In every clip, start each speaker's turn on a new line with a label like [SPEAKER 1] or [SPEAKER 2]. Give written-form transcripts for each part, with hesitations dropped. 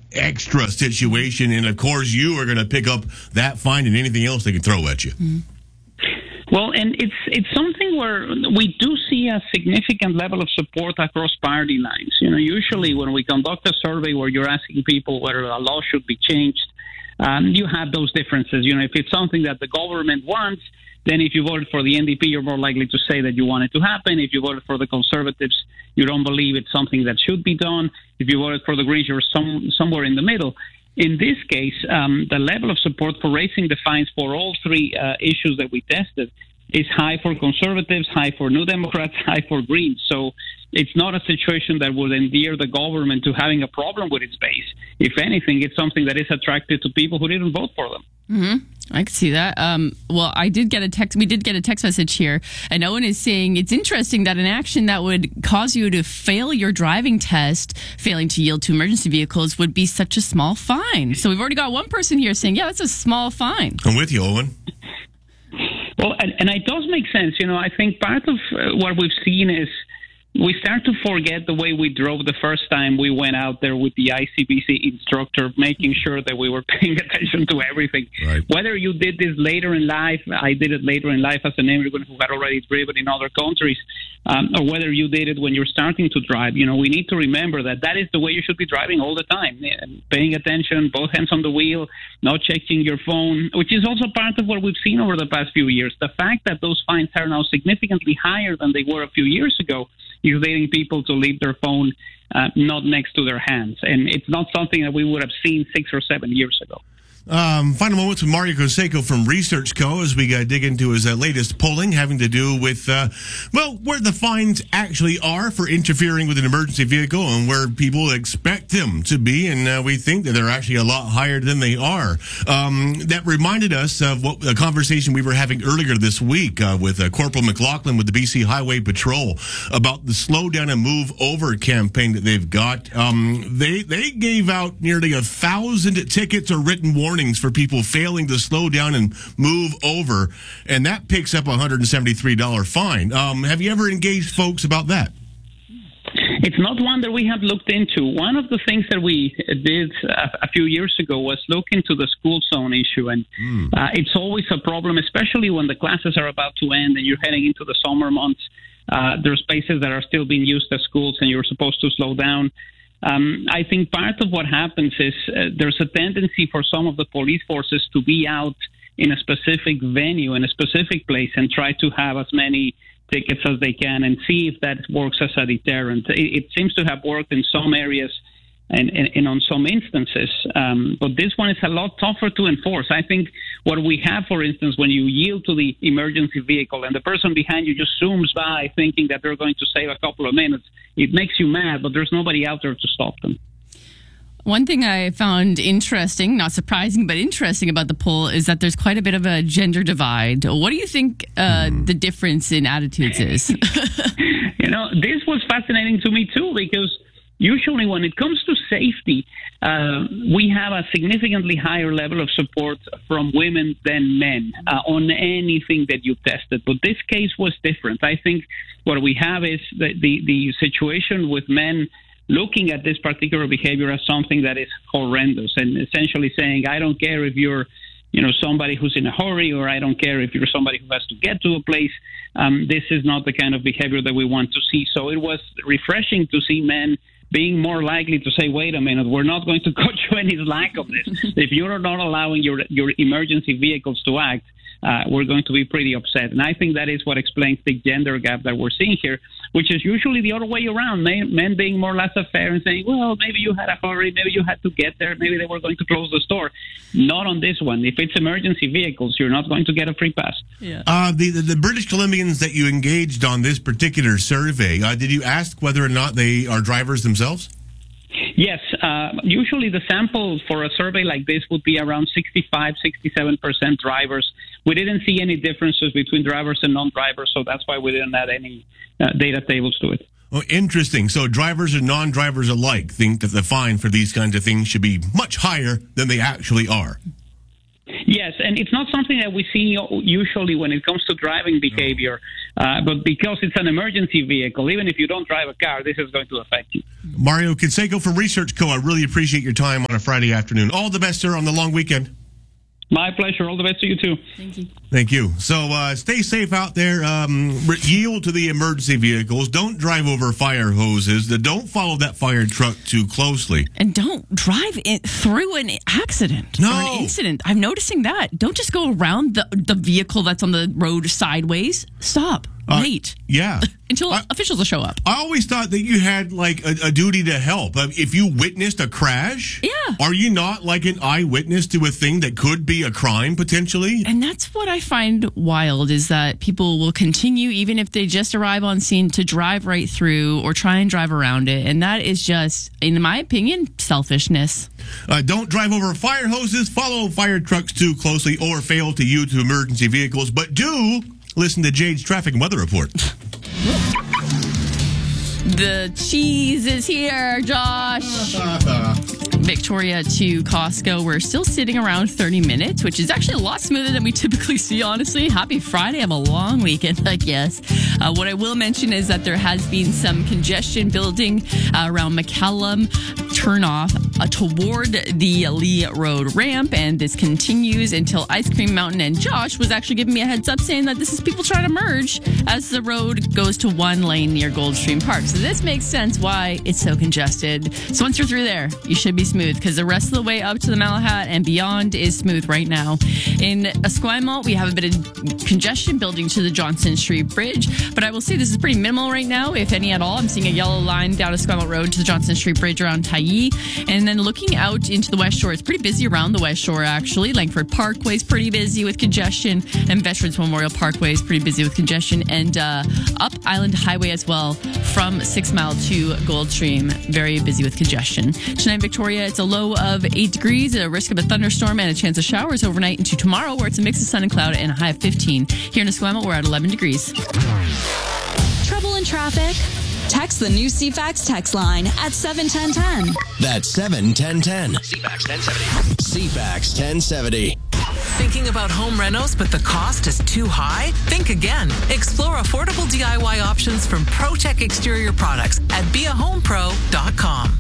[SPEAKER 1] extra situation, and of course you are going to pick up that fine and anything else they can throw at you.
[SPEAKER 2] Well, and it's something where we do see a significant level of support across party lines. Usually when we conduct a survey where you're asking people whether a law should be changed, you have those differences. If it's something that the government wants, then if you voted for the NDP, you're more likely to say that you want it to happen. If you voted for the Conservatives, you don't believe it's something that should be done. If you voted for the Greens, you're somewhere in the middle. In this case, the level of support for raising the fines for all three issues that we tested is high for Conservatives, high for New Democrats, high for Greens. So it's not a situation that would endear the government to having a problem with its base. If anything, it's something that is attractive to people who didn't vote for them.
[SPEAKER 3] Mm-hmm. I can see that. Well, I did get a text. We did get a text message here, and Owen is saying it's interesting that an action that would cause you to fail your driving test, failing to yield to emergency vehicles, would be such a small fine. So we've already got one person here saying, yeah, that's a small fine.
[SPEAKER 1] I'm with you, Owen.
[SPEAKER 2] Well, and it does make sense. I think part of what we've seen is we start to forget the way we drove the first time we went out there with the ICBC instructor, making sure that we were paying attention to everything.
[SPEAKER 1] Right.
[SPEAKER 2] Whether you did this later in life, I did it later in life as an immigrant who had already driven in other countries, or whether you did it when you're starting to drive. We need to remember that is the way you should be driving all the time, paying attention, both hands on the wheel, not checking your phone, which is also part of what we've seen over the past few years. The fact that those fines are now significantly higher than they were a few years ago is leading people to leave their phone not next to their hands. And it's not something that we would have seen 6 or 7 years ago.
[SPEAKER 1] Final moments with Mario Canseco from Research Co. as we dig into his latest polling having to do with, where the fines actually are for interfering with an emergency vehicle and where people expect them to be. And we think that they're actually a lot higher than they are. That reminded us of a conversation we were having earlier this week with Corporal McLaughlin with the BC Highway Patrol about the Slow Down and Move Over campaign that they've got. They gave out nearly 1,000 tickets or written warnings for people failing to slow down and move over, and that picks up a $173 fine. Have you ever engaged folks about that?
[SPEAKER 2] It's not one that we have looked into. One of the things that we did a few years ago was look into the school zone issue, and it's always a problem, especially when the classes are about to end and you're heading into the summer months. There's spaces that are still being used as schools and you're supposed to slow down. I think part of what happens is there's a tendency for some of the police forces to be out in a specific venue, in a specific place, and try to have as many tickets as they can and see if that works as a deterrent. It seems to have worked in some areas and on some instances, but this one is a lot tougher to enforce. I think what we have, for instance, when you yield to the emergency vehicle and the person behind you just zooms by thinking that they're going to save a couple of minutes, it makes you mad, but there's nobody out there to stop them.
[SPEAKER 3] One thing I found interesting, not surprising, but interesting about the poll is that there's quite a bit of a gender divide. What do you think the difference in attitudes is?
[SPEAKER 2] This was fascinating to me, too, because usually when it comes to safety, we have a significantly higher level of support from women than men on anything that you tested. But this case was different. I think what we have is the situation with men looking at this particular behavior as something that is horrendous and essentially saying, I don't care if you're somebody who's in a hurry, or I don't care if you're somebody who has to get to a place. This is not the kind of behavior that we want to see. So it was refreshing to see men being more likely to say, wait a minute, we're not going to cut you any slack of this. If you're not allowing your emergency vehicles to act, we're going to be pretty upset. And I think that is what explains the gender gap that we're seeing here, which is usually the other way around. Men being more laissez-faire and saying, well, maybe you had a hurry, maybe you had to get there, maybe they were going to close the store. Not on this one. If it's emergency vehicles, you're not going to get a free pass.
[SPEAKER 3] Yeah.
[SPEAKER 1] The British Columbians that you engaged on this particular survey, did you ask whether or not they are drivers themselves?
[SPEAKER 2] Yes. Usually the sample for a survey like this would be around 65, 67% drivers. We didn't see any differences between drivers and non-drivers, so that's why we didn't add any data tables to it.
[SPEAKER 1] Oh, interesting. So drivers and non-drivers alike think that the fine for these kinds of things should be much higher than they actually are.
[SPEAKER 2] Yes, and it's not something that we see usually when it comes to driving behavior, but because it's an emergency vehicle, even if you don't drive a car, this is going to affect you.
[SPEAKER 1] Mario Canseco from Research Co. I really appreciate your time on a Friday afternoon. All the best, sir, on the long weekend.
[SPEAKER 2] My pleasure. All the best to you, too.
[SPEAKER 3] Thank you.
[SPEAKER 1] Thank you. So stay safe out there. Yield to the emergency vehicles. Don't drive over fire hoses. Don't follow that fire truck too closely.
[SPEAKER 3] And don't drive through an accident or an incident. I'm noticing that. Don't just go around the vehicle that's on the road sideways. Stop. Wait.
[SPEAKER 1] Yeah.
[SPEAKER 3] Until officials will show up.
[SPEAKER 1] I always thought that you had like a duty to help. If you witnessed a crash, are you not like an eyewitness to a thing that could be a crime potentially?
[SPEAKER 3] And that's what I find wild is that people will continue, even if they just arrive on scene, to drive right through or try and drive around it. And that is just, in my opinion, selfishness.
[SPEAKER 1] Don't drive over fire hoses, follow fire trucks too closely, or fail to yield to emergency vehicles. But do listen to Jade's traffic and weather report.
[SPEAKER 3] The cheese is here, Josh. Victoria to Costco. We're still sitting around 30 minutes, which is actually a lot smoother than we typically see, honestly. Happy Friday. I have a long weekend, I guess. What I will mention is that there has been some congestion building around McCallum turnoff toward the Lee Road ramp, and this continues until Ice Cream Mountain. And Josh was actually giving me a heads up saying that this is people trying to merge as the road goes to one lane near Goldstream Park. So this makes sense why it's so congested. So once you're through there, you should be smooth because the rest of the way up to the Malahat and beyond is smooth right now. In Esquimalt, we have a bit of congestion building to the Johnson Street Bridge, but I will say this is pretty minimal right now, if any at all. I'm seeing a yellow line down Esquimalt Road to the Johnson Street Bridge around Tyee. And then looking out into the West Shore, it's pretty busy around the West Shore, actually. Langford Parkway is pretty busy with congestion, and Veterans Memorial Parkway is pretty busy with congestion, and up Island Highway as well from 6 Mile to Goldstream, very busy with congestion. Tonight, Victoria, it's a low of 8 degrees, a risk of a thunderstorm and a chance of showers overnight into tomorrow, where it's a mix of sun and cloud and a high of 15. Here in Esquimalt, we're at 11 degrees.
[SPEAKER 4] Trouble in traffic? Text the new CFAX text line at 71010.
[SPEAKER 5] That's 71010. CFAX 1070. CFAX 1070.
[SPEAKER 6] Thinking about home renos, but the cost is too high? Think again. Explore affordable DIY options from ProTech Exterior Products at beahomepro.com.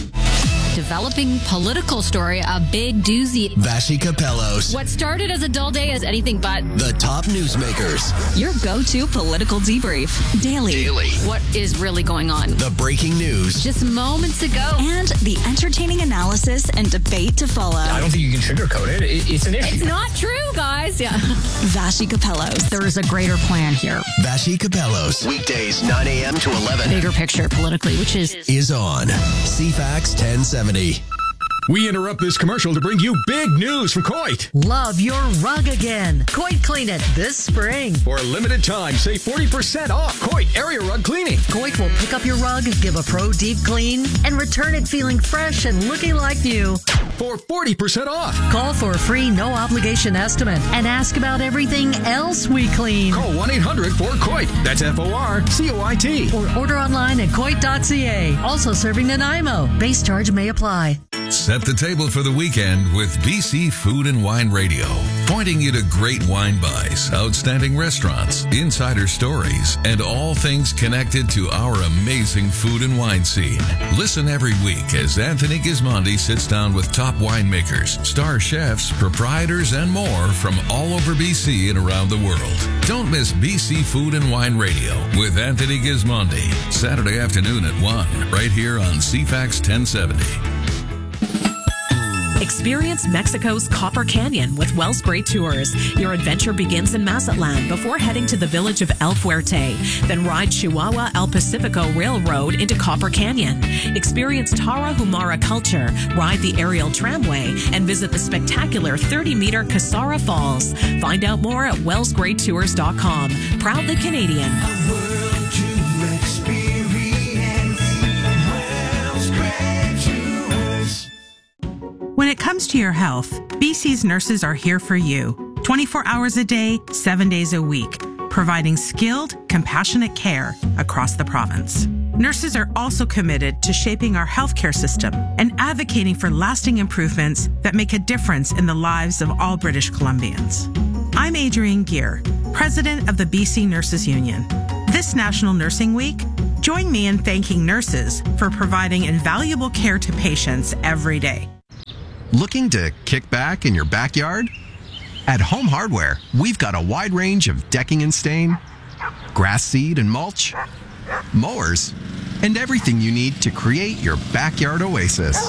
[SPEAKER 7] Developing political story, a big doozy.
[SPEAKER 5] Vashi Capellos.
[SPEAKER 7] What started as a dull day is anything but.
[SPEAKER 5] The top newsmakers.
[SPEAKER 4] Your go-to political debrief. Daily.
[SPEAKER 7] What is really going on?
[SPEAKER 5] The breaking news.
[SPEAKER 7] Just moments ago.
[SPEAKER 4] And the entertaining analysis and debate to follow.
[SPEAKER 8] I don't think you can sugarcoat it. It's an issue.
[SPEAKER 7] It's not true, guys. Yeah.
[SPEAKER 4] Vashi Capellos.
[SPEAKER 7] There is a greater plan here.
[SPEAKER 5] Vashi Capellos. Weekdays 9 a.m. to 11.
[SPEAKER 7] Bigger picture politically, which is
[SPEAKER 5] on CFAX 1070.
[SPEAKER 8] We interrupt this commercial to bring you big news from Coit.
[SPEAKER 9] Love your rug again. Coit Clean It this spring.
[SPEAKER 8] For a limited time, save 40% off Coit Area Rug Cleaning.
[SPEAKER 9] Coit will pick up your rug, give a pro deep clean, and return it feeling fresh and looking like new.
[SPEAKER 8] For 40% off.
[SPEAKER 9] Call for a free no-obligation estimate and ask about everything else we clean.
[SPEAKER 8] Call 1-800-4COIT. That's FORCOIT.
[SPEAKER 9] Or order online at coit.ca. Also serving Nanaimo. Base charge may apply.
[SPEAKER 10] Set the table for the weekend with BC Food and Wine Radio, pointing you to great wine buys, outstanding restaurants, insider stories, and all things connected to our amazing food and wine scene. Listen every week as Anthony Gismondi sits down with top winemakers, star chefs, proprietors, and more from all over BC and around the world. Don't miss BC Food and Wine Radio with Anthony Gismondi, Saturday afternoon at 1, right here on CFAX 1070.
[SPEAKER 11] Experience Mexico's Copper Canyon with Wells Great Tours. Your adventure begins in Mazatlan before heading to the village of El Fuerte. Then ride Chihuahua El Pacifico Railroad into Copper Canyon. Experience Tarahumara culture, ride the aerial tramway, and visit the spectacular 30-meter Casara Falls. Find out more at wellsgreattours.com. Proudly Canadian.
[SPEAKER 12] When it comes to your health, BC's nurses are here for you, 24 hours a day, 7 days a week, providing skilled, compassionate care across the province. Nurses are also committed to shaping our healthcare system and advocating for lasting improvements that make a difference in the lives of all British Columbians. I'm Adrienne Gear, president of the BC Nurses Union. This National Nursing Week, join me in thanking nurses for providing invaluable care to patients every day.
[SPEAKER 5] Looking to kick back in your backyard? At Home Hardware, we've got a wide range of decking and stain, grass seed and mulch, mowers, and everything you need to create your backyard oasis.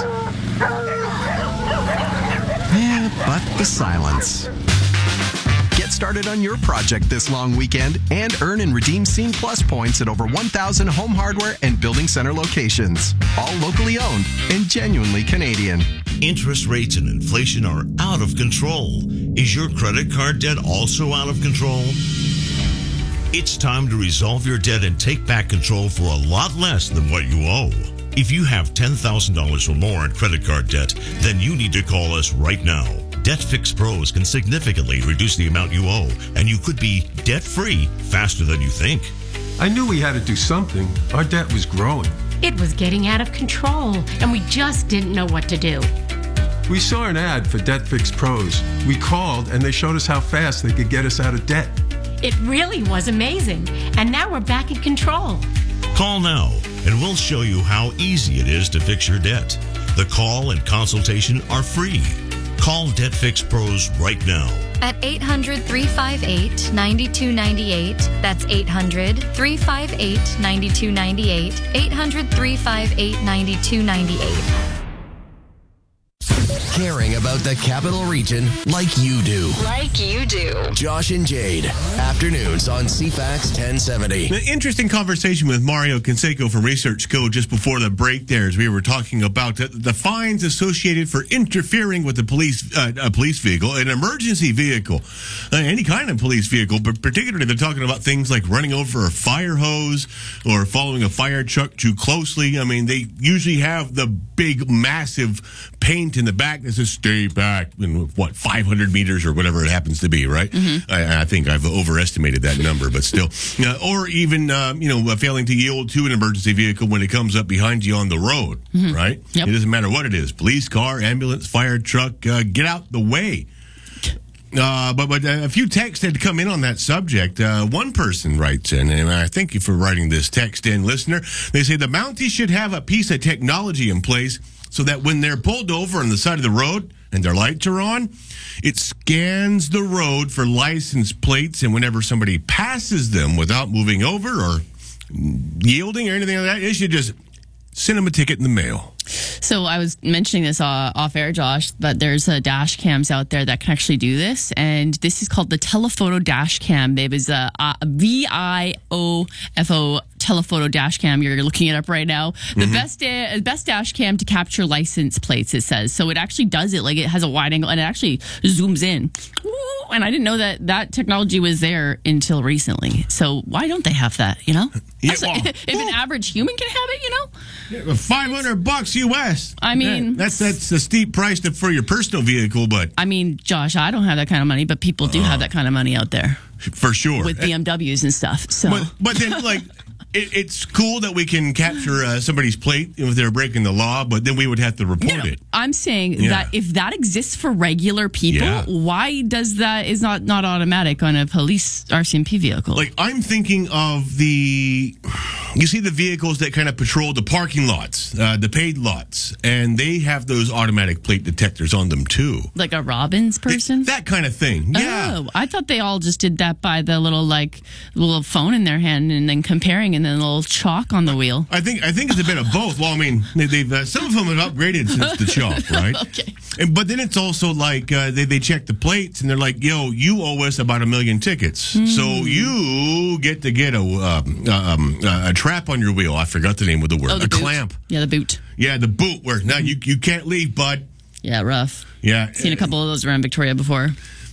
[SPEAKER 5] But the silence. Get started on your project this long weekend and earn and redeem Scene Plus points at over 1,000 Home Hardware and Building Center locations. All locally owned and genuinely Canadian.
[SPEAKER 13] Interest rates and inflation are out of control. Is your credit card debt also out of control? It's time to resolve your debt and take back control for a lot less than what you owe. If you have $10,000 or more in credit card debt, then you need to call us right now. Debt Fix Pros can significantly reduce the amount you owe, and you could be debt-free faster than you think.
[SPEAKER 14] I knew we had to do something. Our debt was growing.
[SPEAKER 15] It was getting out of control, and we just didn't know what to do.
[SPEAKER 14] We saw an ad for Debt Fix Pros. We called, and they showed us how fast they could get us out of debt.
[SPEAKER 15] It really was amazing, and now we're back in control.
[SPEAKER 13] Call now, and we'll show you how easy it is to fix your debt. The call and consultation are free. Call Debt Fix Pros right now.
[SPEAKER 16] At 800-358-9298. That's 800-358-9298. 800-358-9298.
[SPEAKER 5] Caring about the Capital Region like you do.
[SPEAKER 4] Like you do.
[SPEAKER 5] Josh and Jade. Afternoons on CFAX 1070.
[SPEAKER 1] An interesting conversation with Mario Canseco from Research Co. just before the break there, as we were talking about the fines associated for interfering with a police vehicle, an emergency vehicle, any kind of police vehicle, but particularly they're talking about things like running over a fire hose or following a fire truck too closely. I mean, they usually have the big, massive paint in the back that says stay back in 500 meters or whatever it happens to be, right? Mm-hmm. I think I've overestimated that number, but still. Or even, failing to yield to an emergency vehicle when it comes up behind you on the road, mm-hmm. right? Yep. It doesn't matter what it is. Police car, ambulance, fire truck, get out the way. But a few texts had come in on that subject. One person writes in, and I thank you for writing this text in, listener. They say the Mounties should have a piece of technology in place so that when they're pulled over on the side of the road and their lights are on, it scans the road for license plates, and whenever somebody passes them without moving over or yielding or anything like that, it should just send them a ticket in the mail.
[SPEAKER 3] So I was mentioning this off air, Josh, but there's dash cams out there that can actually do this, and this is called the Telephoto Dash Cam. Babe, is a VIOFO Telephoto Dash Cam. You're looking it up right now. The best dash cam to capture license plates, it says. So it actually does it. Like, it has a wide angle and it actually zooms in. And I didn't know that technology was there until recently. So why don't they have that, you know?
[SPEAKER 1] Yeah,
[SPEAKER 3] if an average human can have it, you know?
[SPEAKER 1] $500 US.
[SPEAKER 3] I mean,
[SPEAKER 1] that's a steep price for your personal vehicle, but
[SPEAKER 3] I mean, Josh, I don't have that kind of money, but people do have that kind of money out there.
[SPEAKER 1] For sure.
[SPEAKER 3] With BMWs and stuff. So
[SPEAKER 1] but then, like, it's cool that we can capture somebody's plate if they're breaking the law, but then we would have to report it.
[SPEAKER 3] I'm saying that if that exists for regular people, why does that is not automatic on a police RCMP vehicle?
[SPEAKER 1] Like, I'm thinking of you see the vehicles that kind of patrol the parking lots, the paid lots, and they have those automatic plate detectors on them too.
[SPEAKER 3] Like a Robbins person?
[SPEAKER 1] That kind of thing, yeah.
[SPEAKER 3] Oh, I thought they all just did that by the little phone in their hand and then comparing and then a little chalk on the wheel.
[SPEAKER 1] I think it's a bit of both. Well, I mean, they've some of them have upgraded since the chalk, right?
[SPEAKER 3] Okay.
[SPEAKER 1] But then it's also like they check the plates and they're like, "Yo, you owe us about 1 million tickets, so you get to get a trap on your wheel." I forgot the name of the word.
[SPEAKER 3] A
[SPEAKER 1] boot. Clamp.
[SPEAKER 3] Yeah, the boot.
[SPEAKER 1] Yeah, the boot. Where now you can't leave, bud.
[SPEAKER 3] Yeah, rough.
[SPEAKER 1] Yeah,
[SPEAKER 3] seen a couple of those around Victoria before.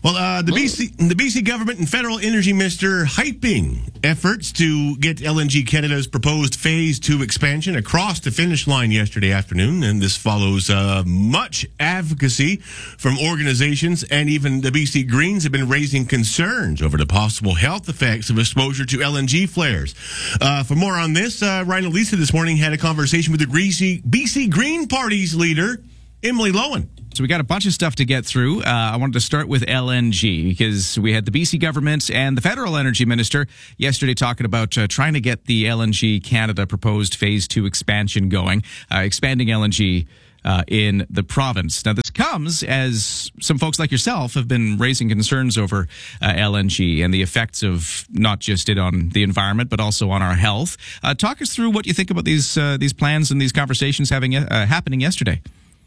[SPEAKER 1] Well, the BC government and federal energy minister hyping efforts to get LNG Canada's proposed Phase 2 expansion across the finish line yesterday afternoon. And this follows much advocacy from organizations, and even the BC Greens have been raising concerns over the possible health effects of exposure to LNG flares. For more on this, Ryan and Lisa this morning had a conversation with the BC Green Party's leader, Emily Lowen.
[SPEAKER 17] So we got a bunch of stuff to get through. I wanted to start with LNG because we had the BC government and the federal energy minister yesterday talking about trying to get the LNG Canada proposed Phase 2 expansion going, expanding LNG in the province. Now, this comes as some folks like yourself have been raising concerns over LNG and the effects of not just it on the environment, but also on our health. Talk us through what you think about these plans and these conversations happening yesterday.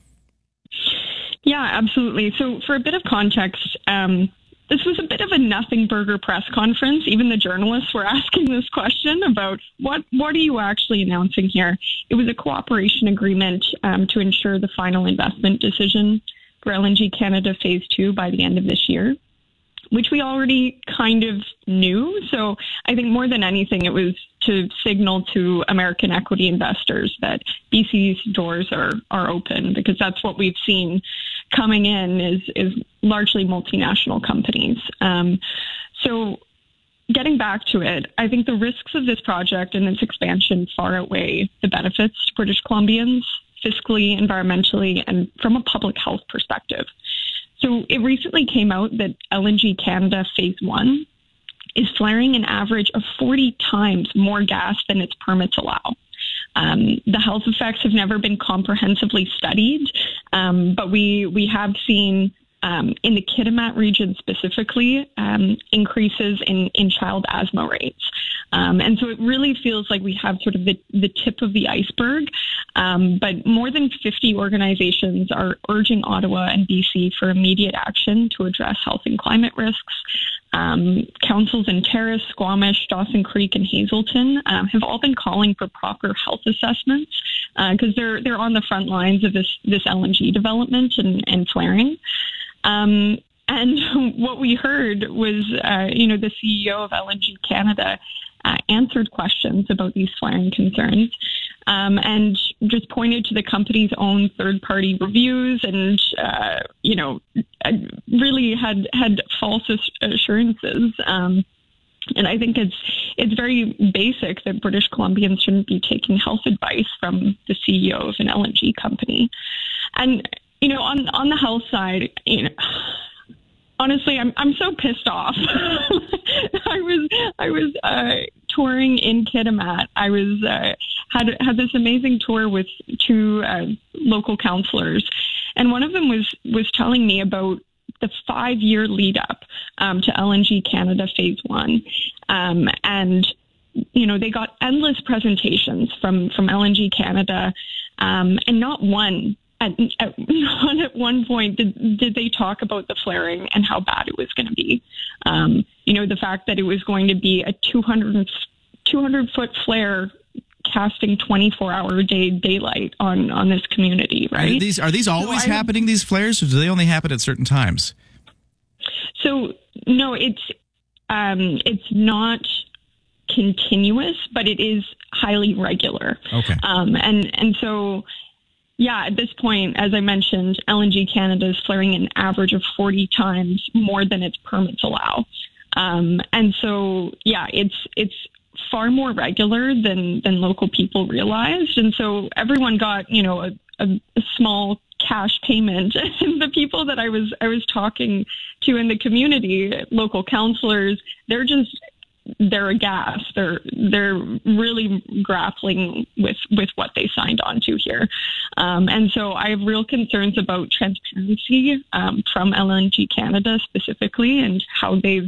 [SPEAKER 18] Yeah, absolutely. So for a bit of context, this was a bit of a nothing burger press conference. Even the journalists were asking this question about what are you actually announcing here? It was a cooperation agreement to ensure the final investment decision for LNG Canada Phase 2 by the end of this year, which we already kind of knew. So I think more than anything, it was to signal to American equity investors that BC's doors are open, because that's what we've seen coming in is largely multinational companies. So getting back to it, I think the risks of this project and its expansion far outweigh the benefits to British Columbians, fiscally, environmentally, and from a public health perspective. So it recently came out that LNG Canada Phase 1 is flaring an average of 40 times more gas than its permits allow. The health effects have never been comprehensively studied, but we have seen in the Kitimat region specifically increases in child asthma rates. And so it really feels like we have sort of the tip of the iceberg. But more than 50 organizations are urging Ottawa and BC for immediate action to address health and climate risks. Councils in Terrace, Squamish, Dawson Creek, and Hazelton have all been calling for proper health assessments because they're on the front lines of this LNG development and flaring. And what we heard was, the CEO of LNG Canada answered questions about these flaring concerns and just pointed to the company's own third-party reviews and, really had false assurances. And I think it's very basic that British Columbians shouldn't be taking health advice from the CEO of an LNG company. And, on the health side, honestly, I'm so pissed off. I was touring in Kitimat. I was had this amazing tour with two local councillors, and one of them was telling me about the 5-year lead up to LNG Canada Phase 1, and they got endless presentations from LNG Canada, and not one. At one point, did they talk about the flaring and how bad it was going to be? The fact that it was going to be a 200-foot flare casting 24-hour daylight on this community, right?
[SPEAKER 17] Are these always happening, these flares, or do they only happen at certain times?
[SPEAKER 18] So, no, it's not continuous, but it is highly regular. Okay. And so... Yeah, at this point, as I mentioned, LNG Canada is flaring an average of 40 times more than its permits allow. And so, yeah, it's far more regular than local people realized. And so everyone got, a small cash payment. And the people that I was talking to in the community, local councillors, they're aghast. They're really grappling with what they signed on to here. And so I have real concerns about transparency from LNG Canada specifically, and how they've,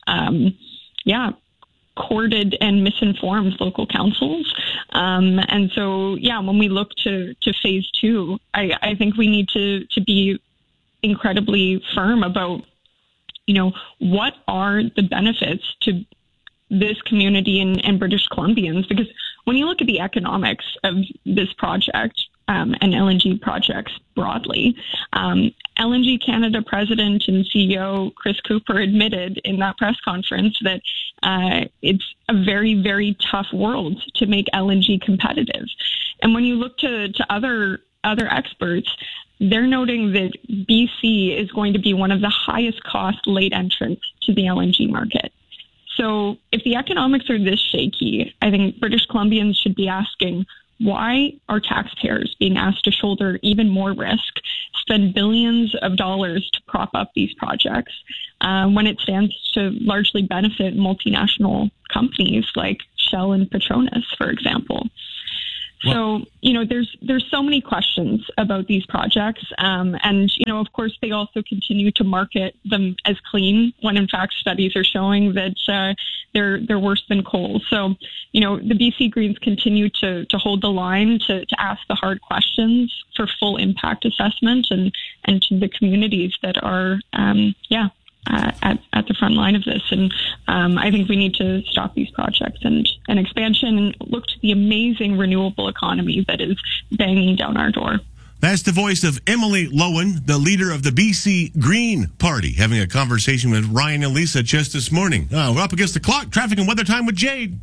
[SPEAKER 18] courted and misinformed local councils. And so, when we look to Phase 2, I think we need to be incredibly firm about, what are the benefits to this community and British Columbians, because when you look at the economics of this project and LNG projects broadly, LNG Canada president and CEO Chris Cooper admitted in that press conference that it's a very, very tough world to make LNG competitive. And when you look to other experts, they're noting that BC is going to be one of the highest cost late entrants to the LNG market. So if the economics are this shaky, I think British Columbians should be asking, why are taxpayers being asked to shoulder even more risk, spend billions of dollars to prop up these projects, when it stands to largely benefit multinational companies like Shell and Petronas, for example? So, there's so many questions about these projects. And, of course, they also continue to market them as clean when, in fact, studies are showing that they're worse than coal. So, the BC Greens continue to hold the line to ask the hard questions for full impact assessment and to the communities that are, at the front line of this. And I think we need to stop these projects and expansion and look to the amazing renewable economy that is banging down our door.
[SPEAKER 1] That's the voice of Emily Lowen, the leader of the BC Green Party, having a conversation with Ryan and Lisa just this morning. We're up against the clock. Traffic and weather time with Jade.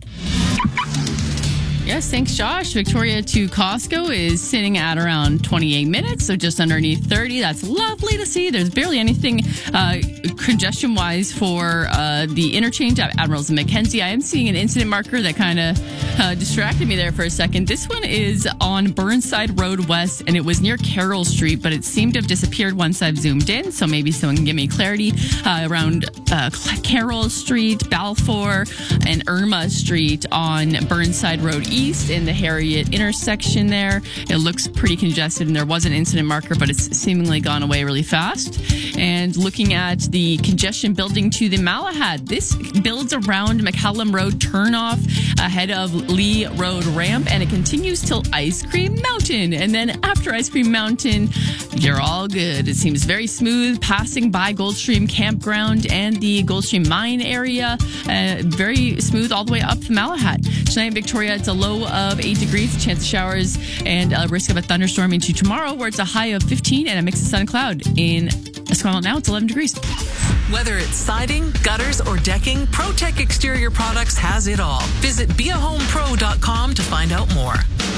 [SPEAKER 3] Yes, thanks, Josh. Victoria to Costco is sitting at around 28 minutes, so just underneath 30. That's lovely to see. There's barely anything congestion-wise for the interchange at Admirals and Mackenzie. I am seeing an incident marker that kind of distracted me there for a second. This one is on Burnside Road West, and it was near Carroll Street, but it seemed to have disappeared once I've zoomed in, so maybe someone can give me clarity around Carroll Street, Balfour, and Irma Street on Burnside Road East in the Harriet intersection there. It looks pretty congested, and there was an incident marker, but it's seemingly gone away really fast. And looking at the congestion building to the Malahad, this builds around McCallum Road turnoff ahead of Lee Road ramp, and it continues till Ice Cream Mountain. And then after Ice Cream Mountain, you're all good. It seems very smooth, passing by Goldstream Campground and the Goldstream Mine area. Very smooth all the way up to Malahad. Tonight in Victoria, it's a low of 8 degrees, chance of showers, and a risk of a thunderstorm into tomorrow, where it's a high of 15 and a mix of sun and cloud. In Esquimalt now, it's 11 degrees.
[SPEAKER 6] Whether it's siding, gutters, or decking, ProTech Exterior Products has it all. Visit beahomepro.com to find out more.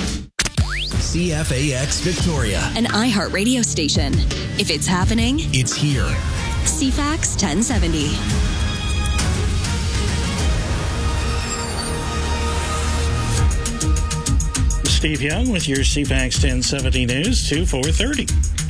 [SPEAKER 19] CFAX Victoria,
[SPEAKER 4] an iHeart radio station. If it's happening,
[SPEAKER 19] it's here.
[SPEAKER 4] CFAX 1070.
[SPEAKER 20] Steve Young with your CFAX 1070 News to 4:30.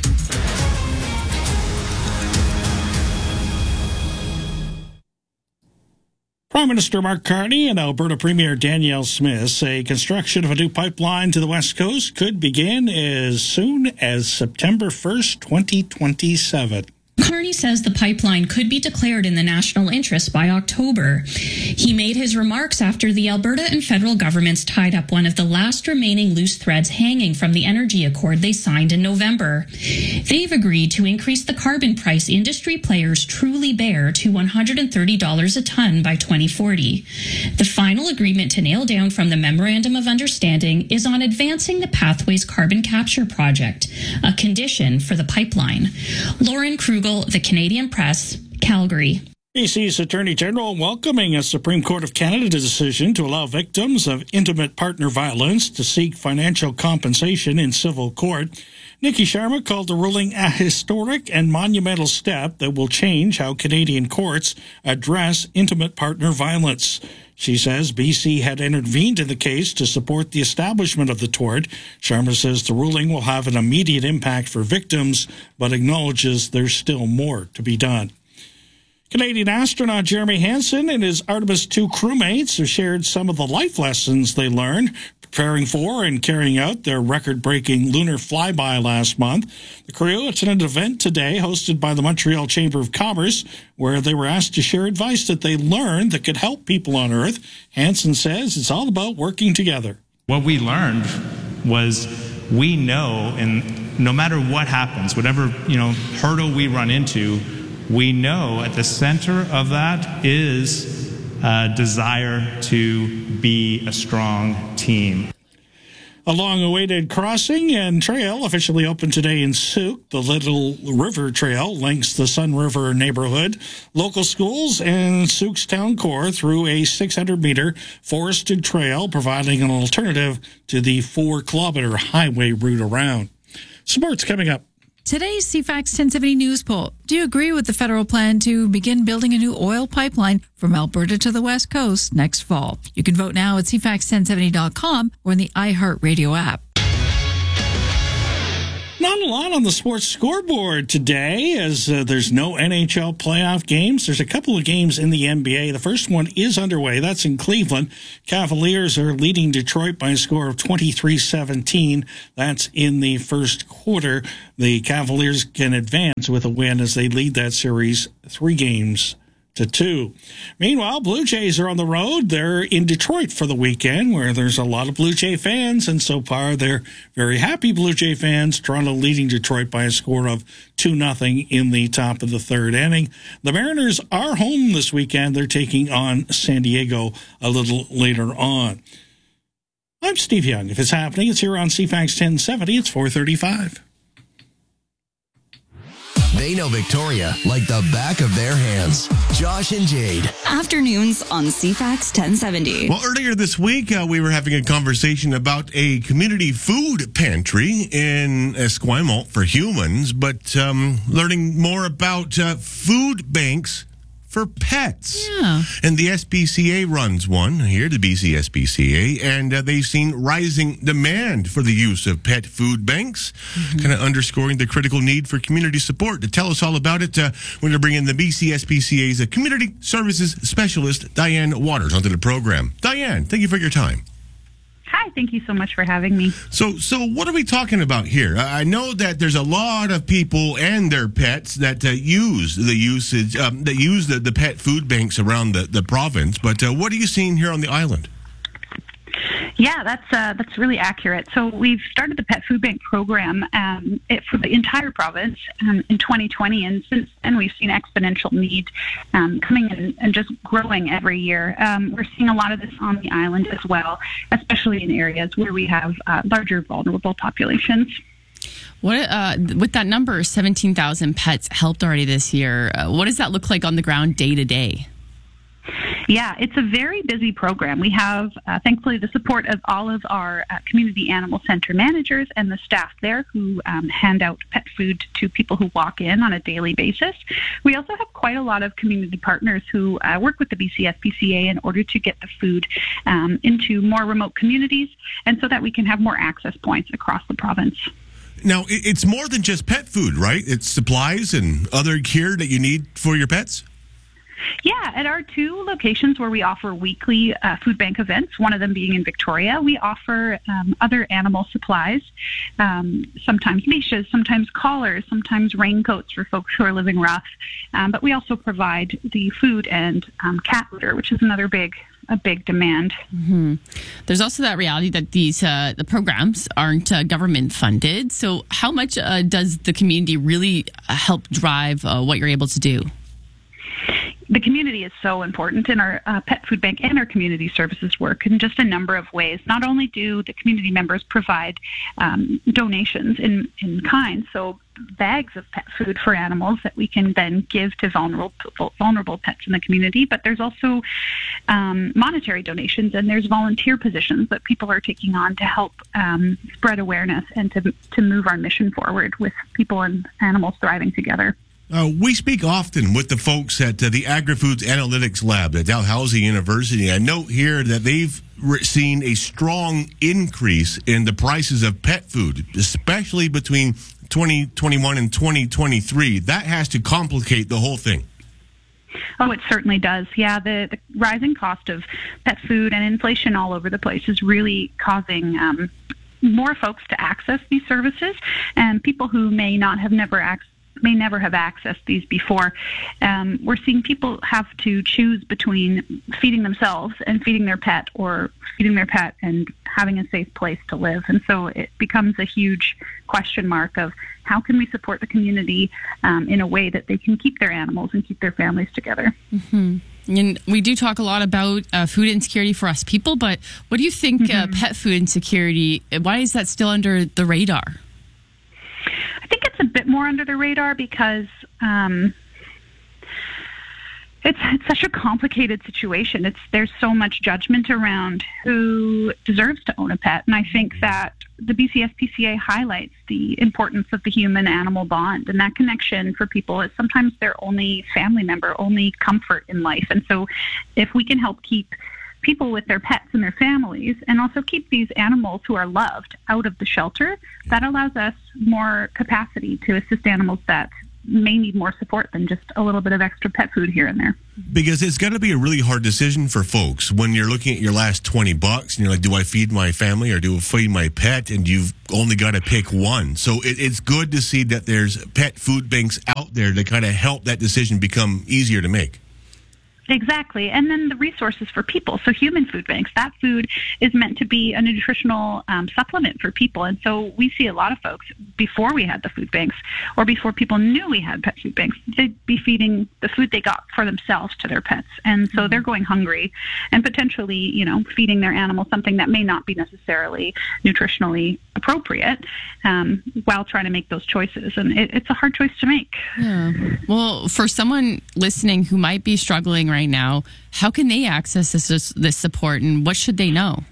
[SPEAKER 20] Prime Minister Mark Carney and Alberta Premier Danielle Smith say construction of a new pipeline to the West Coast could begin as soon as September 1st, 2027.
[SPEAKER 21] Carney says the pipeline could be declared in the national interest by October. He made his remarks after the Alberta and federal governments tied up one of the last remaining loose threads hanging from the energy accord they signed in November. They've agreed to increase the carbon price industry players truly bear to $130 a ton by 2040. The final agreement to nail down from the Memorandum of Understanding is on advancing the Pathways Carbon Capture Project, a condition for the pipeline. Lauren Krugel, The Canadian Press, Calgary.
[SPEAKER 20] BC's Attorney General welcoming a Supreme Court of Canada decision to allow victims of intimate partner violence to seek financial compensation in civil court. Nikki Sharma called the ruling a historic and monumental step that will change how Canadian courts address intimate partner violence. She says BC had intervened in the case to support the establishment of the tort. Sharma says the ruling will have an immediate impact for victims, but acknowledges there's still more to be done. Canadian astronaut Jeremy Hansen and his Artemis II crewmates have shared some of the life lessons they learned preparing for and carrying out their record-breaking lunar flyby last month. The crew attended an event today hosted by the Montreal Chamber of Commerce, where they were asked to share advice that they learned that could help people on Earth. Hansen says it's all about working together.
[SPEAKER 22] What we learned was we know, and no matter what happens, whatever hurdle we run into, we know at the center of that is a desire to be a strong team.
[SPEAKER 20] A long-awaited crossing and trail officially opened today in Souk. The Little River Trail links the Sun River neighborhood, local schools, and Souk's town core through a 600-meter forested trail, providing an alternative to the 4-kilometer highway route around. Sports coming up.
[SPEAKER 2] Today's CFAX 1070 News Poll. Do you agree with the federal plan to begin building a new oil pipeline from Alberta to the West Coast next fall? You can vote now at CFAX1070.com or in the iHeartRadio app.
[SPEAKER 20] Not a lot on the sports scoreboard today, as there's no NHL playoff games. There's a couple of games in the NBA. The first one is underway. That's in Cleveland. Cavaliers are leading Detroit by a score of 23-17. That's in the first quarter. The Cavaliers can advance with a win as they lead that series 3-2. Meanwhile, Blue Jays are on the road. They're in Detroit for the weekend, where there's a lot of Blue Jay fans, and so far they're very happy Blue Jay fans. Toronto leading Detroit by a score of 2-0 in the top of the third inning. The Mariners are home this weekend. They're taking on San Diego a little later on. I'm Steve Young. If it's happening, it's here on CFAX 1070. It's 4:35.
[SPEAKER 19] They know Victoria like the back of their hands. Josh and Jade.
[SPEAKER 4] Afternoons on CFAX 1070.
[SPEAKER 1] Well, earlier this week, we were having a conversation about a community food pantry in Esquimalt for humans, but learning more about food banks for pets.
[SPEAKER 3] Yeah.
[SPEAKER 1] And the SPCA runs one here, the BC SPCA, and they've seen rising demand for the use of pet food banks, kind of underscoring the critical need for community support. To tell us all about it, we're going to bring in the BC SPCA's Community Services Specialist, Diane Waters, onto the program. Diane, thank you for your time.
[SPEAKER 23] Hi, thank you so much for having me.
[SPEAKER 1] So what are we talking about here? I know that there's a lot of people and their pets that use the pet food banks around the province, but what are you seeing here on the island?
[SPEAKER 23] Yeah, that's really accurate. So we've started the Pet Food Bank program for the entire province in 2020, and since then we've seen exponential need coming in and just growing every year. We're seeing a lot of this on the island as well, especially in areas where we have larger vulnerable populations.
[SPEAKER 3] What with that number, 17,000 pets helped already this year. What does that look like on the ground day to day?
[SPEAKER 23] Yeah, it's a very busy program. We have, thankfully, the support of all of our community animal center managers and the staff there who hand out pet food to people who walk in on a daily basis. We also have quite a lot of community partners who work with the BC SPCA in order to get the food into more remote communities, and so that we can have more access points across the province.
[SPEAKER 1] Now, it's more than just pet food, right? It's supplies and other gear that you need for your pets?
[SPEAKER 23] Yeah, at our 2 locations where we offer weekly food bank events, one of them being in Victoria, we offer other animal supplies, sometimes leashes, sometimes collars, sometimes raincoats for folks who are living rough. But we also provide the food and cat litter, which is another big demand.
[SPEAKER 3] Mm-hmm. There's also that reality that these the programs aren't government funded. So how much does the community really help drive what you're able to do?
[SPEAKER 23] The community is so important in our pet food bank and our community services work in just a number of ways. Not only do the community members provide donations in kind, so bags of pet food for animals that we can then give to vulnerable pets in the community, but there's also monetary donations, and there's volunteer positions that people are taking on to help spread awareness and to move our mission forward with people and animals thriving together.
[SPEAKER 1] We speak often with the folks at the Agri-Foods Analytics Lab at Dalhousie University. I note here that they've seen a strong increase in the prices of pet food, especially between 2021 and 2023. That has to complicate the whole thing.
[SPEAKER 23] Oh, it certainly does. Yeah, the rising cost of pet food and inflation all over the place is really causing more folks to access these services, and people who may not have never may never have accessed these before. We're seeing people have to choose between feeding themselves and feeding their pet, or feeding their pet and having a safe place to live. And so it becomes a huge question mark of how can we support the community in a way that they can keep their animals and keep their families together.
[SPEAKER 3] Mm-hmm. And we do talk a lot about food insecurity for us people, but what do you think pet food insecurity, why is that still under the radar?
[SPEAKER 23] I think it's a bit more under the radar because it's such a complicated situation. There's so much judgment around who deserves to own a pet, and I think that the BCSPCA highlights the importance of the human-animal bond, and that connection for people is sometimes their only family member, only comfort in life. And so if we can help keep people with their pets and their families, and also keep these animals who are loved out of the shelter, that allows us more capacity to assist animals that may need more support than just a little bit of extra pet food here and there.
[SPEAKER 1] Because it's got to be a really hard decision for folks when you're looking at your last $20 and you're like, do I feed my family or do I feed my pet? And you've only got to pick one. So it's good to see that there's pet food banks out there to kind of help that decision become easier to make.
[SPEAKER 23] Exactly. And then the resources for people. So human food banks, that food is meant to be a nutritional supplement for people. And so we see a lot of folks, before we had the food banks or before people knew we had pet food banks, they'd be feeding the food they got for themselves to their pets. And so they're going hungry and potentially, feeding their animal something that may not be necessarily nutritionally appropriate while trying to make those choices. And it's a hard choice to make.
[SPEAKER 3] Yeah. Well, for someone listening who might be struggling right now, how can they access this support, and what should they know?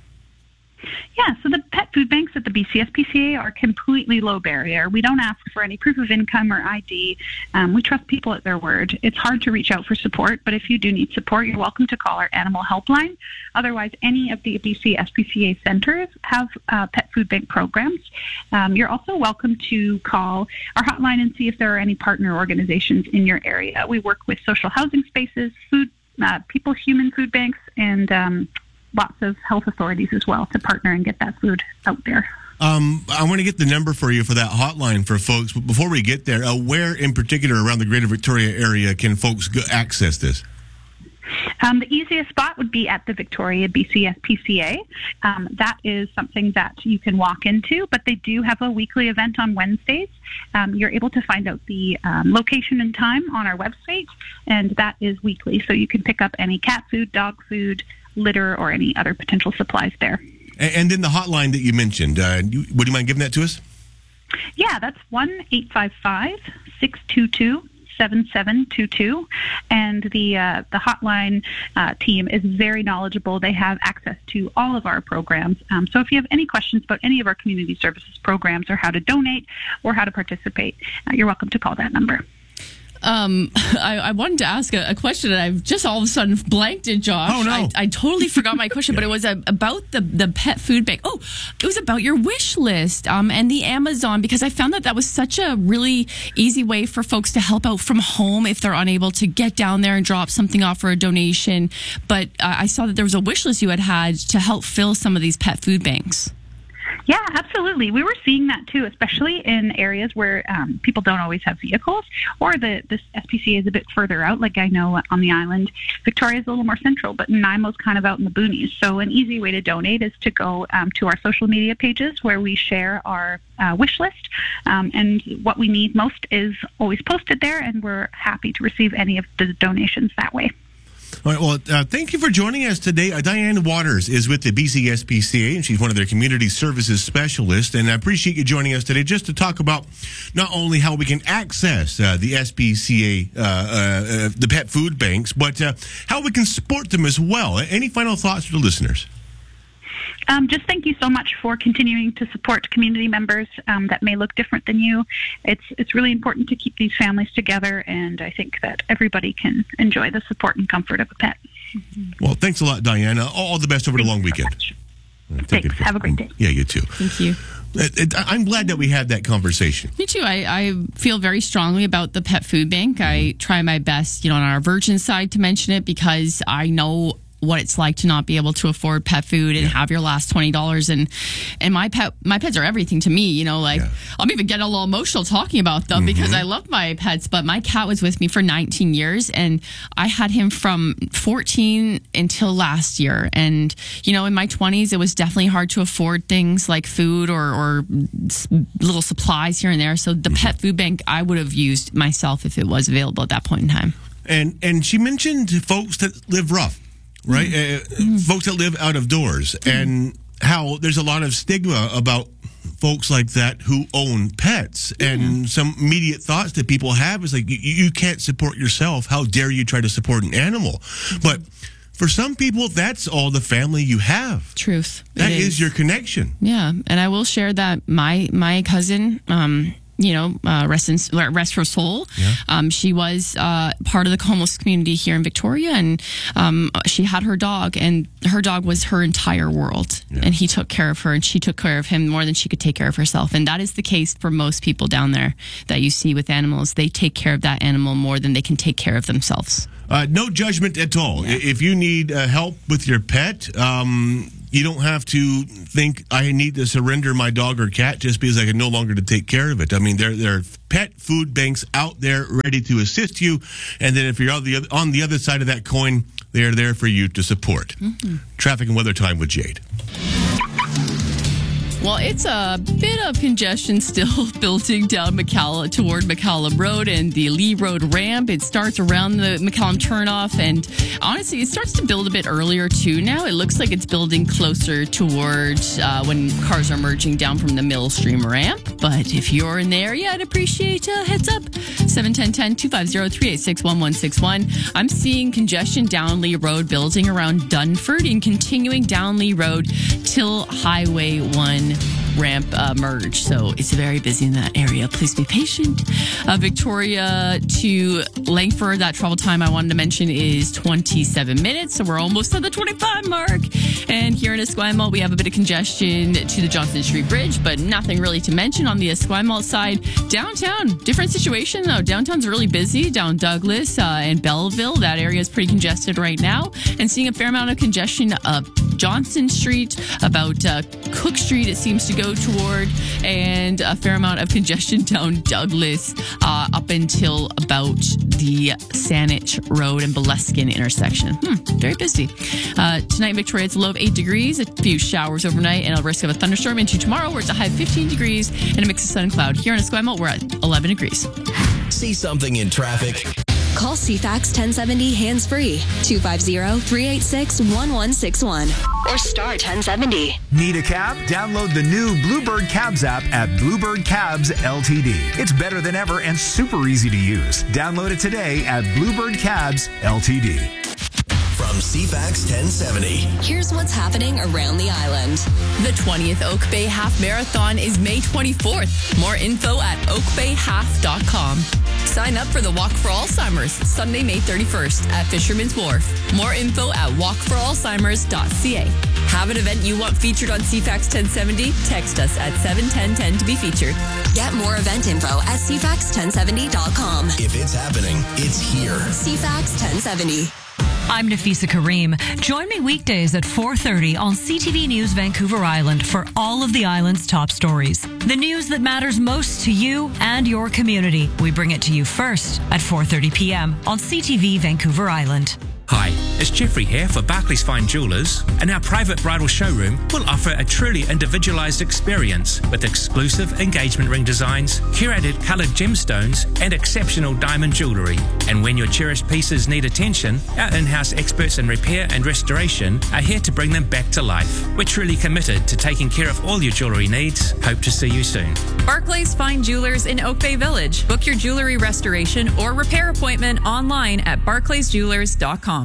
[SPEAKER 23] Yeah, so the pet food banks at the BCSPCA are completely low barrier. We don't ask for any proof of income or ID. We trust people at their word. It's hard to reach out for support, but if you do need support, you're welcome to call our animal helpline. Otherwise, any of the BCSPCA centers have pet food bank programs. You're also welcome to call our hotline and see if there are any partner organizations in your area. We work with social housing spaces, human food banks, and lots of health authorities as well to partner and get that food out there.
[SPEAKER 1] I want to get the number for you for that hotline for folks. But before we get there, where in particular around the Greater Victoria area can folks access this?
[SPEAKER 23] The easiest spot would be at the Victoria BCSPCA. That is something that you can walk into, but they do have a weekly event on Wednesdays. You're able to find out the location and time on our website, and that is weekly. So you can pick up any cat food, dog food, litter, or any other potential supplies there.
[SPEAKER 1] And then the hotline that you mentioned, would you mind giving that to us?
[SPEAKER 23] Yeah, that's 1-855-622-7722, and the hotline team is very knowledgeable. They have access to all of our programs. So if you have any questions about any of our community services programs or how to donate or how to participate, you're welcome to call that number.
[SPEAKER 3] I wanted to ask a question, and I've just all of a sudden blanked it, Josh.
[SPEAKER 1] Oh, no.
[SPEAKER 3] I totally forgot my question, but it was about the pet food bank. Oh, it was about your wish list and the Amazon, because I found that was such a really easy way for folks to help out from home if they're unable to get down there and drop something off for a donation. But I saw that there was a wish list you had to help fill some of these pet food banks.
[SPEAKER 23] Yeah, absolutely. We were seeing that too, especially in areas where people don't always have vehicles, or this SPCA is a bit further out. Like I know on the island, Victoria is a little more central, but Nanaimo's kind of out in the boonies. So an easy way to donate is to go to our social media pages where we share our wish list, and what we need most is always posted there, and we're happy to receive any of the donations that way.
[SPEAKER 1] All right, well, thank you for joining us today. Diane Waters is with the BCSPCA, and she's one of their community services specialists. And I appreciate you joining us today just to talk about not only how we can access the SPCA, the pet food banks, but how we can support them as well. Any final thoughts for the listeners?
[SPEAKER 23] Just thank you so much for continuing to support community members that may look different than you. It's really important to keep these families together, and I think that everybody can enjoy the support and comfort of a pet.
[SPEAKER 1] Well, thanks a lot, Diana. All the best over the long weekend.
[SPEAKER 23] Thanks. Have a great day.
[SPEAKER 1] Yeah, you too.
[SPEAKER 3] Thank you.
[SPEAKER 1] I'm glad that we had that conversation.
[SPEAKER 3] Me too. I feel very strongly about the pet food bank. I try my best, on our Virgin side to mention it, because I know what it's like to not be able to afford pet food and have your last $20. And my pets are everything to me. You know, like I'm even getting a little emotional talking about them because I love my pets. But my cat was with me for 19 years, and I had him from 14 until last year. And you know, in my 20s, it was definitely hard to afford things like food or little supplies here and there. So the pet food bank I would have used myself if it was available at that point in time.
[SPEAKER 1] And she mentioned folks that live rough, right? Folks that live out of doors, and how there's a lot of stigma about folks like that who own pets. And some immediate thoughts that people have is like, you can't support yourself. How dare you try to support an animal? But for some people, that's all the family you have.
[SPEAKER 3] Truth.
[SPEAKER 1] That is your connection.
[SPEAKER 3] Yeah. And I will share that my cousin, rest her soul. Yeah. She was part of the homeless community here in Victoria, and she had her dog, and her dog was her entire world. Yeah. And he took care of her, and she took care of him more than she could take care of herself. And that is the case for most people down there that you see with animals. They take care of that animal more than they can take care of themselves.
[SPEAKER 1] No judgment at all. Yeah. If you need help with your pet, you don't have to think I need to surrender my dog or cat just because I can no longer to take care of it. I mean, there are pet food banks out there ready to assist you. And then if you're on the other side of that coin, they're there for you to support. Traffic and weather time with Jade.
[SPEAKER 3] Well, it's a bit of congestion still building down toward McCallum Road and the Lee Road ramp. It starts around the McCallum turnoff, and honestly, it starts to build a bit earlier too now. It looks like it's building closer towards when cars are merging down from the Millstream ramp. But if you're in the area, I'd appreciate a heads up. 710-250-386-1161. I'm seeing congestion down Lee Road building around Dunford and continuing down Lee Road till Highway 1 ramp merge. So it's very busy in that area. Please be patient. Victoria to Langford, that travel time I wanted to mention is 27 minutes. So we're almost at the 25 mark. And here in Esquimalt, we have a bit of congestion to the Johnson Street Bridge, but nothing really to mention on the Esquimalt side. Downtown, different situation though. Downtown's really busy down Douglas and Belleville. That area is pretty congested right now. And seeing a fair amount of congestion up Johnson Street, about Cook Street it seems to go toward, and a fair amount of congestion down Douglas up until about the Saanich Road and Boleskine intersection. Very busy. Tonight in Victoria, it's a low of 8 degrees, a few showers overnight, and a risk of a thunderstorm. Into tomorrow, where it's a high of 15 degrees and a mix of sun and cloud. Here in Esquimalt, we're at 11 degrees.
[SPEAKER 19] See something in traffic?
[SPEAKER 4] Call CFAX 1070 hands-free, 250-386-1161, or star 1070.
[SPEAKER 7] Need a cab? Download the new Bluebird Cabs app at Bluebird Cabs Ltd. It's better than ever and super easy to use. Download it today at Bluebird Cabs Ltd.
[SPEAKER 19] From CFAX 1070.
[SPEAKER 4] Here's what's happening around the island.
[SPEAKER 3] The 20th Oak Bay Half Marathon is May 24th. More info at oakbayhalf.com. Sign up for the Walk for Alzheimer's, Sunday, May 31st at Fisherman's Wharf. More info at walkforalzheimers.ca. Have an event you want featured on CFAX 1070? Text us at 71010 to be featured.
[SPEAKER 4] Get more event info at cfax1070.com.
[SPEAKER 19] If it's happening, it's here.
[SPEAKER 4] CFAX 1070.
[SPEAKER 8] I'm Nafisa Kareem. Join me weekdays at 4:30 on CTV News Vancouver Island for all of the island's top stories. The news that matters most to you and your community. We bring it to you first at 4:30 p.m. on CTV Vancouver Island.
[SPEAKER 9] Hi, it's Jeffrey here for Barclays Fine Jewelers, and our private bridal showroom will offer a truly individualized experience with exclusive engagement ring designs, curated colored gemstones, and exceptional diamond jewelry. And when your cherished pieces need attention, our in-house experts in repair and restoration are here to bring them back to life. We're truly committed to taking care of all your jewelry needs. Hope to see you soon.
[SPEAKER 24] Barclays Fine Jewelers in Oak Bay Village. Book your jewelry restoration or repair appointment online at barclaysjewelers.com.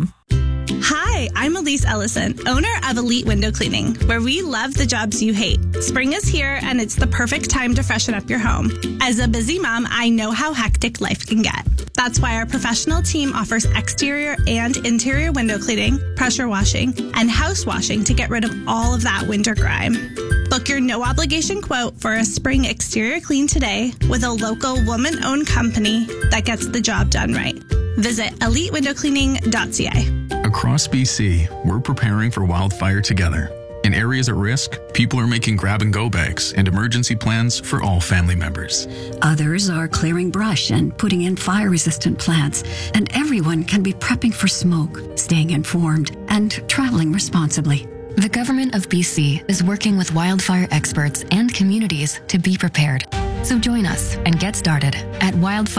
[SPEAKER 25] Hi, I'm Elise Ellison, owner of Elite Window Cleaning, where we love the jobs you hate. Spring is here, and it's the perfect time to freshen up your home. As a busy mom, I know how hectic life can get. That's why our professional team offers exterior and interior window cleaning, pressure washing, and house washing to get rid of all of that winter grime. Book your no-obligation quote for a spring exterior clean today with a local woman-owned company that gets the job done right. Visit elitewindowcleaning.ca.
[SPEAKER 10] Across BC, we're preparing for wildfire together. In areas at risk, people are making grab-and-go bags and emergency plans for all family members.
[SPEAKER 11] Others are clearing brush and putting in fire-resistant plants. And everyone can be prepping for smoke, staying informed, and traveling responsibly.
[SPEAKER 12] The Government of BC is working with wildfire experts and communities to be prepared. So join us and get started at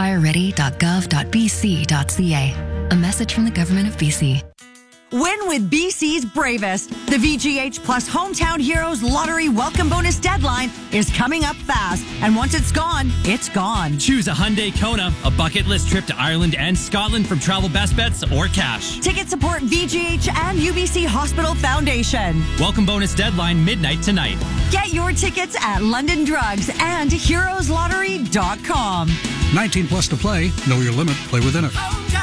[SPEAKER 12] wildfireready.gov.bc.ca. A message from the Government of BC.
[SPEAKER 14] Win with BC's bravest. The VGH Plus Hometown Heroes Lottery Welcome Bonus deadline is coming up fast. And once it's gone, it's gone.
[SPEAKER 15] Choose a Hyundai Kona, a bucket list trip to Ireland and Scotland from Travel Best Bets, or cash.
[SPEAKER 14] Tickets support VGH and UBC Hospital Foundation.
[SPEAKER 15] Welcome bonus deadline midnight tonight.
[SPEAKER 14] Get your tickets at London Drugs and HeroesLottery.com.
[SPEAKER 26] 19 plus to play. Know your limit. Play within it.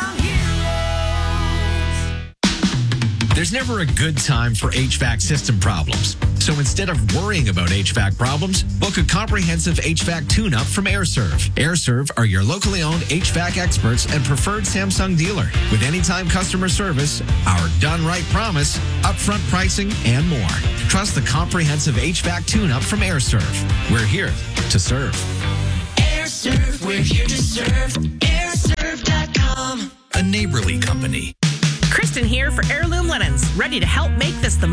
[SPEAKER 27] There's never a good time for HVAC system problems. So instead of worrying about HVAC problems, book a comprehensive HVAC tune-up from AirServe. AirServe are your locally owned HVAC experts and preferred Samsung dealer. With anytime customer service, our done right promise, upfront pricing, and more. Trust the comprehensive HVAC tune-up from AirServe. We're here to serve.
[SPEAKER 28] AirServe, we're here to serve. AirServe.com.
[SPEAKER 27] A neighborly company.
[SPEAKER 6] Kristen here for Heirloom Linens, ready to help make this the